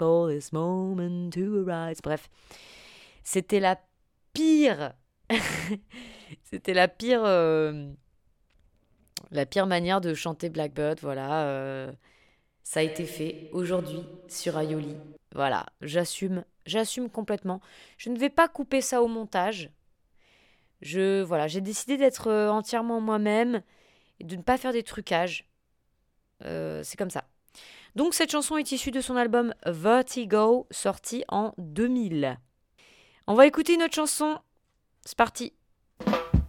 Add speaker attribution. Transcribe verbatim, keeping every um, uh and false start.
Speaker 1: for this moment to arise. Bref, c'était la pire, c'était la pire, euh, la pire manière de chanter Blackbird. Voilà, euh, ça a été fait aujourd'hui sur Aioli. Voilà, j'assume, j'assume complètement. Je ne vais pas couper ça au montage. Je, voilà, j'ai décidé d'être euh, entièrement moi-même et de ne pas faire des trucages. Euh, c'est comme ça. Donc cette chanson est issue de son album Vertigo, sorti en deux mille. On va écouter une autre chanson. C'est parti.